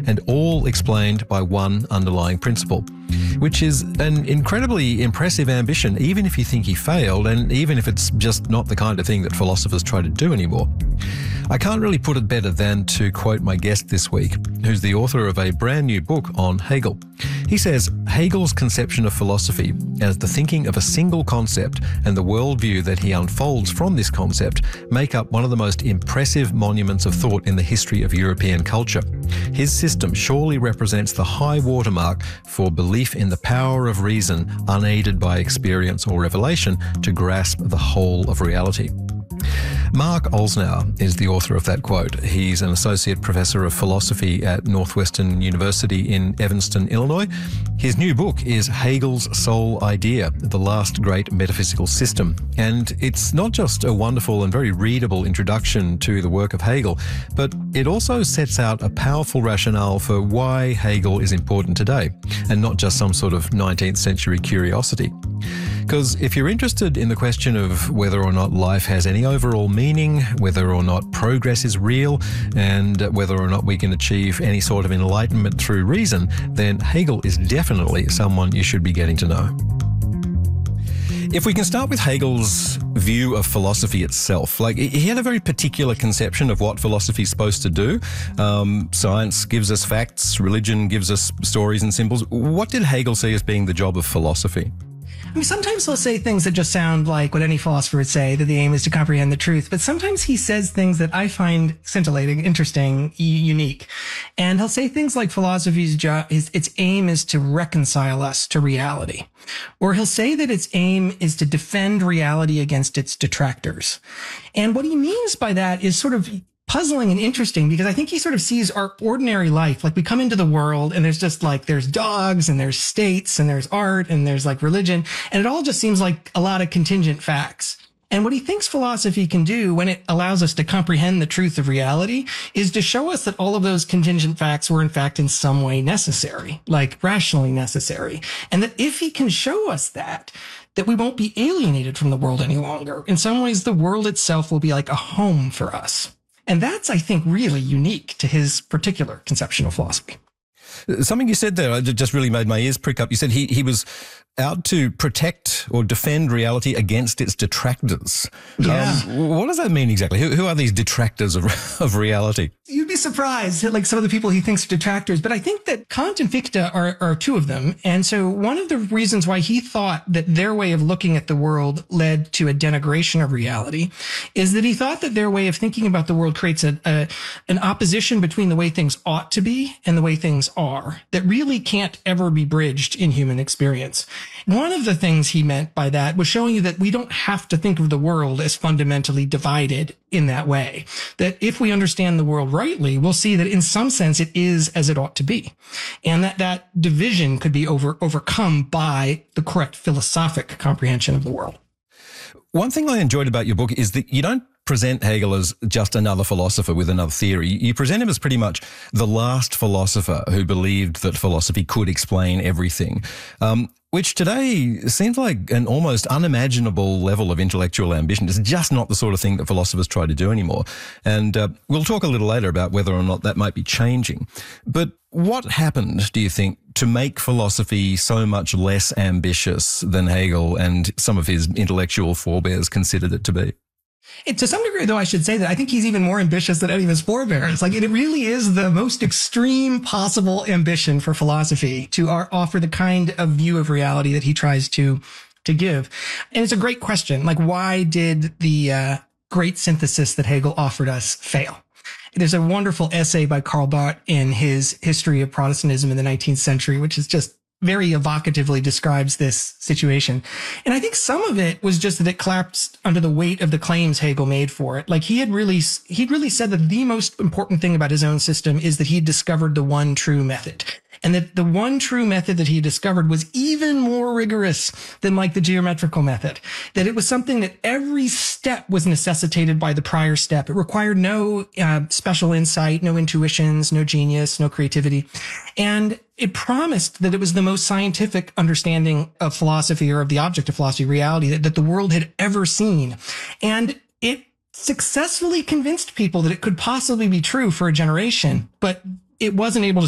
and all explained by one underlying principle, which is an incredibly impressive ambition, even if you think he failed, and even if it's just not the kind of thing that philosophers try to do anymore. I can't really put it better than to quote my guest this week, who's the author of a brand new book on Hegel. He says Hegel's conception of philosophy as the thinking of a single concept and the worldview that he unfolds from this concept make up one of the most impressive monuments of thought in the history of European culture. His system surely represents the high watermark for belief in the power of reason unaided by experience or revelation to grasp the whole of reality. Mark Olsnauer is the author of that quote. He's an associate professor of philosophy at Northwestern University in Evanston, Illinois. His new book is Hegel's Sole Idea, The Last Great Metaphysical System. And it's not just a wonderful and very readable introduction to the work of Hegel, but it also sets out a powerful rationale for why Hegel is important today, and not just some sort of 19th century curiosity. Because if you're interested in the question of whether or not life has any overall meaning, whether or not progress is real, and whether or not we can achieve any sort of enlightenment through reason, then Hegel is definitely someone you should be getting to know. If we can start with Hegel's view of philosophy itself, like he had a very particular conception of what philosophy is supposed to do. Science gives us facts, religion gives us stories and symbols. What did Hegel see as being the job of philosophy? I mean, sometimes he'll say things that just sound like what any philosopher would say, that the aim is to comprehend the truth. But sometimes he says things that I find scintillating, interesting, unique. And he'll say things like philosophy's job, its aim is to reconcile us to reality. Or he'll say that its aim is to defend reality against its detractors. And what he means by that is sort of puzzling and interesting, because I think he sort of sees our ordinary life. Like we come into the world and there's just like, there's dogs and there's states and there's art and there's like religion. And it all just seems like a lot of contingent facts. And what he thinks philosophy can do when it allows us to comprehend the truth of reality is to show us that all of those contingent facts were in fact in some way necessary, like rationally necessary. And that if he can show us that we won't be alienated from the world any longer. In some ways, the world itself will be like a home for us. And that's, I think, really unique to his particular conception of philosophy. Something you said there just really made my ears prick up. You said he was out to protect or defend reality against its detractors. Yeah. What does that mean exactly? Who are these detractors of reality? You'd be surprised at like some of the people he thinks are detractors, but I think that Kant and Fichte are two of them. And so one of the reasons why he thought that their way of looking at the world led to a denigration of reality is that he thought that their way of thinking about the world creates an opposition between the way things ought to be and the way things are that really can't ever be bridged in human experience. One of the things he meant by that was showing you that we don't have to think of the world as fundamentally divided in that way. That if we understand the world rightly, we'll see that in some sense it is as it ought to be. And that division could be overcome by the correct philosophic comprehension of the world. One thing I enjoyed about your book is that you don't present Hegel as just another philosopher with another theory. You present him as pretty much the last philosopher who believed that philosophy could explain everything, which today seems like an almost unimaginable level of intellectual ambition. It's just not the sort of thing that philosophers try to do anymore. And we'll talk a little later about whether or not that might be changing. But what happened, do you think, to make philosophy so much less ambitious than Hegel and some of his intellectual forebears considered it to be? To some degree, though, I should say that I think he's even more ambitious than any of his forebears. Like, it really is the most extreme possible ambition for philosophy to offer the kind of view of reality that he tries to give. And it's a great question. Like, why did the great synthesis that Hegel offered us fail? There's a wonderful essay by Karl Barth in his History of Protestantism in the 19th century, which is just very evocatively describes this situation. And I think some of it was just that it collapsed under the weight of the claims Hegel made for it. Like he'd really said that the most important thing about his own system is that he discovered the one true method. And that the one true method that he discovered was even more rigorous than like the geometrical method. That it was something that every step was necessitated by the prior step. It required no special insight, no intuitions, no genius, no creativity. And it promised that it was the most scientific understanding of philosophy or of the object of philosophy, reality, that the world had ever seen. And it successfully convinced people that it could possibly be true for a generation, but it wasn't able to